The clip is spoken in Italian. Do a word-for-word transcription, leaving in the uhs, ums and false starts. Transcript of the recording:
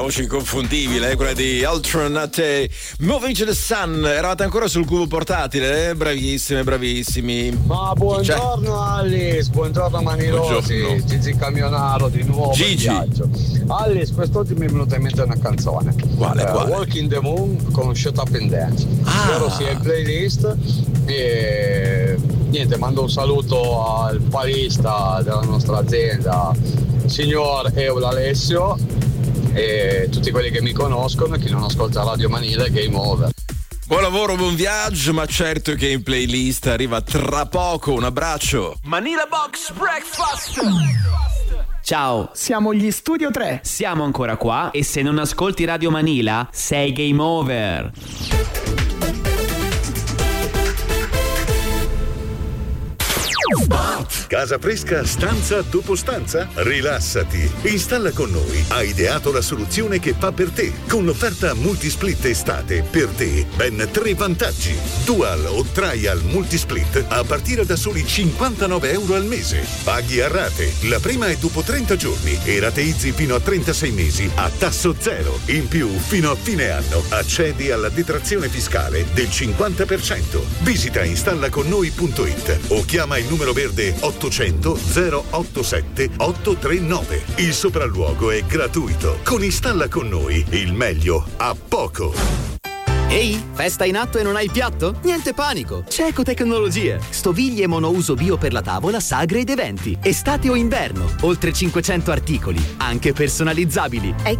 voce inconfondibile, eh, quella di Alternate. Moving to the Sun. Eravate ancora sul cubo portatile, eh? Bravissime, bravissimi. Ma buongiorno cioè... Alice, buongiorno Manilosi, buongiorno. Gigi Camionaro di nuovo Gigi. in viaggio. Alice, quest'oggi mi è venuta in mente una canzone. Quale? Uh, quale? Walking the Moon con Shut Up and Dance. Ah. Spero sia in playlist. E niente, mando un saluto al barista della nostra azienda, signor Eula Alessio, e tutti quelli che mi conoscono e chi non ascolta Radio Manila e Game Over. Buon lavoro, buon viaggio, ma certo che in playlist arriva tra poco. Un abbraccio. Manila Box Breakfast. Ciao, siamo gli Studio tre. Siamo ancora qua e se non ascolti Radio Manila sei game over. Casa fresca stanza dopo stanza? Rilassati. Installa con noi. Ha ideato la soluzione che fa per te. Con l'offerta Multisplit estate, per te ben tre vantaggi. Dual o Trial Multisplit a partire da soli cinquantanove euro al mese. Paghi a rate. La prima è dopo trenta giorni e rateizzi fino a trentasei mesi a tasso zero. In più, fino a fine anno, accedi alla detrazione fiscale del cinquanta per cento. Visita installaconnoi punto it o chiama il numero verde ottocento zero ottantasette ottocentotrentanove. Il sopralluogo è gratuito. Con Installa con noi il meglio a poco. Ehi, festa in atto e non hai il piatto? Niente panico, c'è Ecotecnologie. Stoviglie monouso bio per la tavola, sagre ed eventi. Estate o inverno, oltre cinquecento articoli, anche personalizzabili.